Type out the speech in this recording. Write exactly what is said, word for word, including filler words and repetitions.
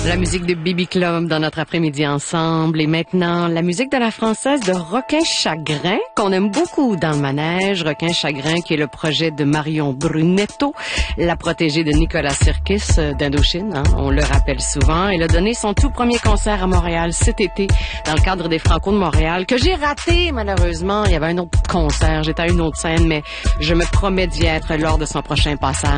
La musique de Baby Club dans notre après-midi ensemble. Et maintenant, la musique de la française de Requin Chagrin, qu'on aime beaucoup dans le manège. Requin Chagrin, qui est le projet de Marion Brunetto, la protégée de Nicolas Sirkis d'Indochine, hein, on le rappelle souvent. Elle a donné son tout premier concert à Montréal cet été, dans le cadre des Franco de Montréal, que j'ai raté, malheureusement. Il y avait un autre concert, j'étais à une autre scène, mais je me promets d'y être lors de son prochain passage.